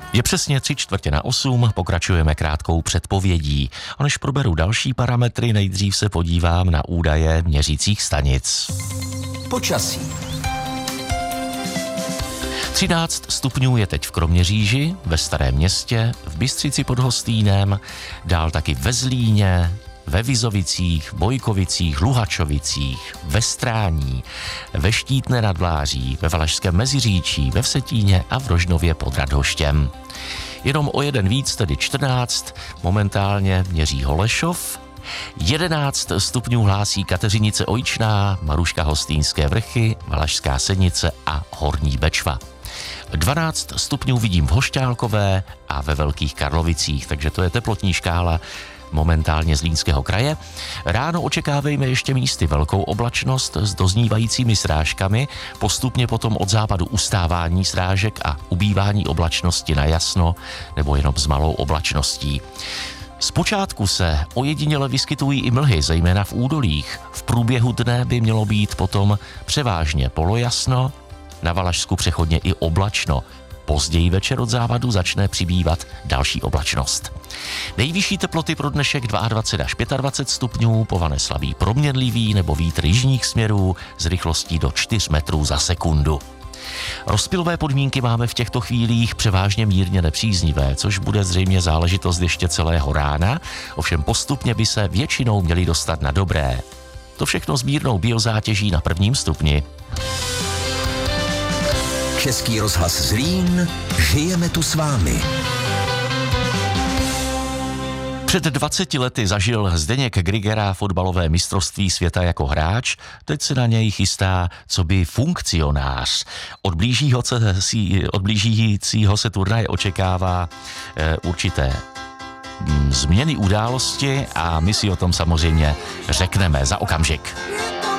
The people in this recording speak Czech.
Je přesně 7:45, pokračujeme krátkou předpovědí. A než proberu další parametry, nejdřív se podívám na údaje měřících stanic. Počasí. 13 stupňů je teď v Kroměříži, ve Starém Městě, v Bystřici pod Hostýnem, dál taky ve Zlíně, ve Vizovicích, Bojkovicích, Luhačovicích, ve Strání, ve Štítné nad Vláří, ve Valašském Meziříčí, ve Vsetíně a v Rožnově pod Radhoštěm. Jenom o jeden víc, tedy 14, momentálně měří Holešov, 11 stupňů hlásí Kateřinice Ojčná, Maruška Hostýnské Vrchy, Valašská Senice a Horní Bečva. 12 stupňů vidím v Hošťálkové a ve Velkých Karlovicích, takže to je teplotní škála momentálně Zlínského kraje. Ráno očekávejme ještě místy velkou oblačnost s doznívajícími srážkami, postupně potom od západu ustávání srážek a ubývání oblačnosti na jasno nebo jenom s malou oblačností. Zpočátku se ojediněle vyskytují i mlhy, zejména v údolích. V průběhu dne by mělo být potom převážně polojasno, na Valašsku přechodně i oblačno. Později večer od západu začne přibývat další oblačnost. Nejvyšší teploty pro dnešek 22 až 25 stupňů, povane slabý proměnlivý nebo vítr jižních směrů s rychlostí do 4 metrů za sekundu. Rozpilové podmínky máme v těchto chvílích převážně mírně nepříznivé, což bude zřejmě záležitost ještě celého rána, ovšem postupně by se většinou měli dostat na dobré. To všechno s mírnou biozátěží na 1. stupni. Český rozhlas Zlín, žijeme tu s vámi. Před 20 lety zažil Zdeněk Grigera fotbalové mistrovství světa jako hráč, teď se na něj chystá coby funkcionář. Od blížícího se turnaje očekává určité změny události a my si o tom samozřejmě řekneme za okamžik.